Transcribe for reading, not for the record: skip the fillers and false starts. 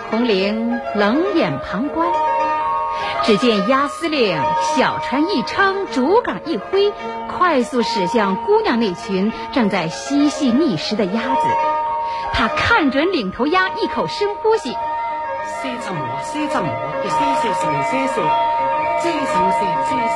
红绫冷眼旁观，只见鸭司令小船一撑，竹竿一挥，快速驶向姑娘那群正在嬉戏觅食的鸭子。他看准领头鸭，一口深呼吸， 些浸我，些浸我，些些些些些，些些些些。